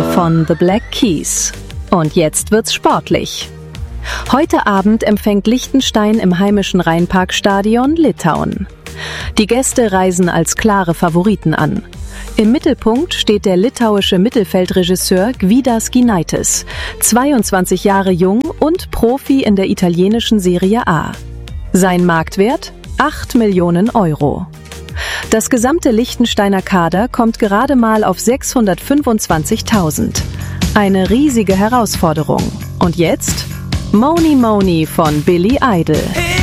von The Black Keys. Und jetzt wird's sportlich. Heute Abend empfängt Liechtenstein im heimischen Rheinparkstadion Litauen. Die Gäste reisen als klare Favoriten an. Im Mittelpunkt steht der litauische Mittelfeldregisseur Gvidas Gineitis, 22 Jahre jung und Profi in der italienischen Serie A. Sein Marktwert? 8 Millionen Euro. Das gesamte Liechtensteiner Kader kommt gerade mal auf 625.000. Eine riesige Herausforderung. Und jetzt? Money Money von Billy Idol.